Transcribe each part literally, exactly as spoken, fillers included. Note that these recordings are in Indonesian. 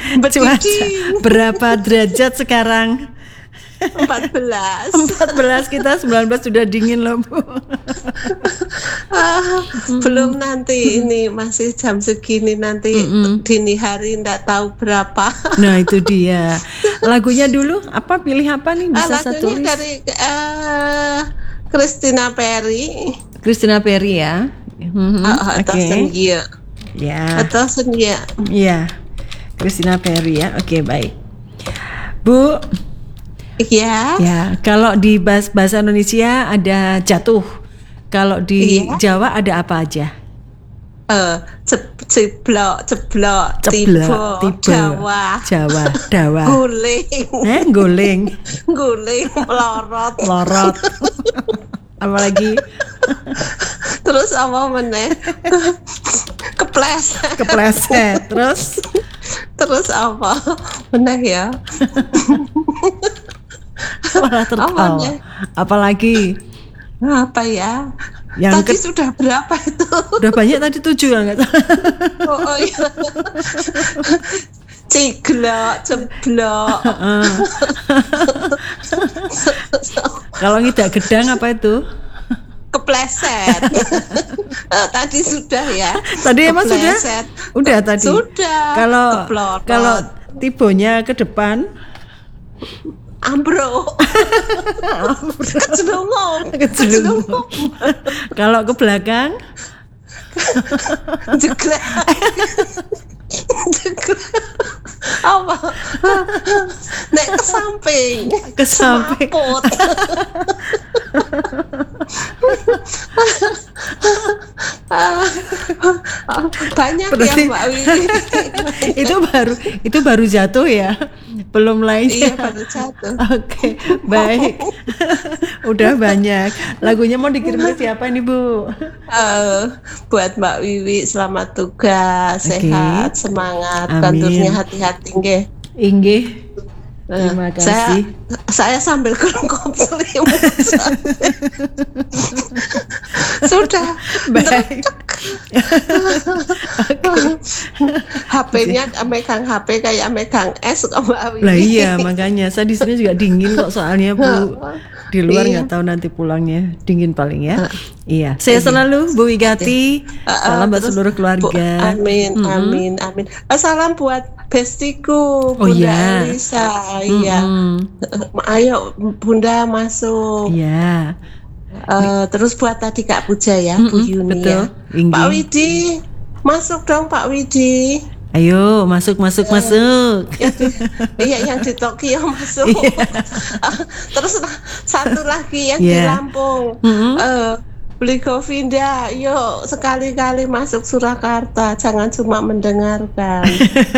Cuaca berapa derajat sekarang? empat belas. empat belas, kita sembilan belas sudah dingin loh, Bu. Ah, belum nanti ini masih jam segini, nanti Mm-mm. dini hari enggak tahu berapa. Nah, itu dia. Lagunya dulu apa, pilih apa nih, bisa Ah, satu lagunya list? dari uh, Christina Perry. Christina Perry ya. Mhm, Ah, ah, atau Oke. senja. Ya. Atau senja. Iya. Christina Perry ya. Oke, baik. Bu, Iya. ya, kalau di bahasa, bahasa Indonesia ada jatuh. Kalau di Iya. Jawa ada apa aja? Eh, cep- ceblok, ceblok, Ceblok, tiba, tiba, Jawa, Jawa, dawa. guling, Eh, guling, guling, melorot. lorot. Apalagi Terus apa meneh? Kepleset. kepleset. Terus Terus apa meneh ya? malah tertawa. Apanya? Apalagi Apa ya? yang Tadi ke- sudah berapa itu? udah banyak tadi, tujuh ya nggak salah. Oh, oh iya. Ciglok, ceblok. Kalau ngidak gedang apa itu? Kepleset. Eh, tadi sudah ya. Tadi emang sudah? Kepleset. Udah tadi. Sudah. Kalau Keplorot. kalau tibonya ke depan, Ambruk. Kecelungong. kejelungong. Kalau ke belakang, Jeglek. Jeglek. Apa? Nek ke samping. ke samping. Semaput. Banyak Berarti- ya Mbak Wiwi. itu baru itu baru jatuh ya, belum lainnya. Iya baru jatuh. Oke, baik. Udah banyak. Lagunya mau dikirim ke siapa nih, Bu? Eh, buat Mbak Wiwi selamat tugas, Oke. sehat, semangat, Amin. kantornya hati-hati nggih. Inggih. Eh, Terima Saya, kasih. saya sambil kerongkop selimut. Sudah. Baik. H P-nya megang H P kayak megang es kok Mbak Wiwi. Lah iya, makanya saya di sini juga dingin kok soalnya, Bu. Di luar Iya. nggak tahu nanti pulangnya dingin paling ya. Iya. Saya selalu Bu Wigati. Uh, uh, Salam buat terus seluruh Bu- keluarga. amin, Mm-mm. amin, amin. Eh, salam buat bestiku, Oh, Bunda iya. Elisa. Iya. Mm-mm. Eh, Ayo Bunda masuk. Iya. Eh, terus buat tadi Kak Puja ya, Bu Mm-mm, Yuni betul. ya. Inggi. Pak Widi, masuk dong Pak Widi. Ayo masuk masuk masuk. Iya yang di Tokyo masuk. Iya. Terus satu lagi yang Iya. di Lampung. Mm-mm. Eh, beli Govinda, yuk sekali-kali masuk Surakarta, jangan cuma mendengarkan.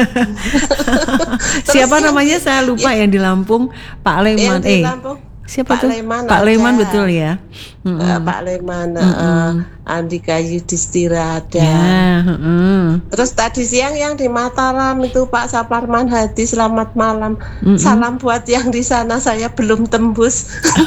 Siapa Terus namanya yang- saya lupa yang di Lampung, Pak Leman. Yang di Eh, Lampung, siapa Pak tuh? Leman Pak ada. Leman betul ya. Mm-mm. Eh, Pak Leman, eh, Mm-mm. Andika Yudhistira ada. Ya, mm-mm. Terus tadi siang yang di Mataram itu Pak Saparman Hadi, selamat malam. Mm-mm. Salam buat yang di sana, saya belum tembus.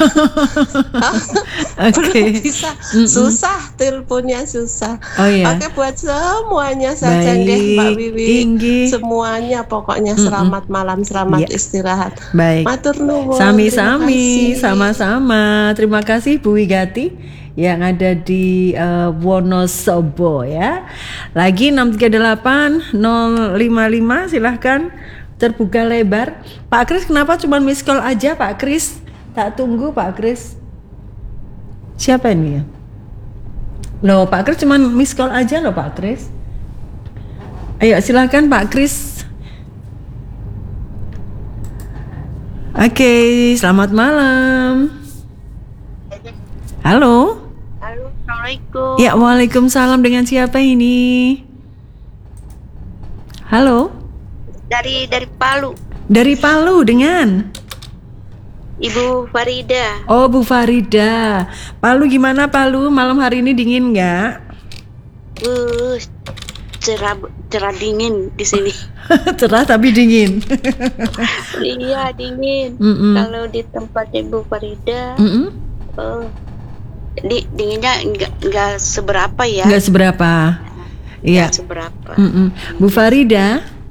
Belum Oke. bisa, Mm-mm. susah, teleponnya susah. Oh ya. Oke, buat semuanya saja Baik, nggih, Mbak Wiwi. Inggih. Semuanya pokoknya Mm-mm. selamat malam, selamat Iya. istirahat. Baik. Matur nuwun. terima Sami-sami, kasih. sama-sama. Terima kasih Bu Wigati yang ada di eh, Wonosobo ya. Lagi enam tiga delapan nol lima lima, silahkan terbuka lebar. Pak Kris, kenapa cuma miss call aja Pak Kris? Tak tunggu Pak Kris. Siapa ini ya? Loh Pak Kris cuma miss call aja loh Pak Kris. Ayo silahkan Pak Kris. Oke, selamat malam. Halo. Halo, Assalamualaikum. Ya, waalaikumsalam. Dengan siapa ini? Halo. Dari dari Palu, Dari Palu dengan? Ibu Farida. Oh, Bu Farida. Palu gimana Palu? Malam hari ini dingin nggak? Uh, cerah cerah dingin di sini. Cerah tapi dingin. Iya, dingin. Mm-mm. Kalau di tempat Ibu Farida, Mm-mm. oh, di dinginnya enggak enggak seberapa ya. Nggak seberapa. Iya. Nggak seberapa. Mm-mm. Bu Farida,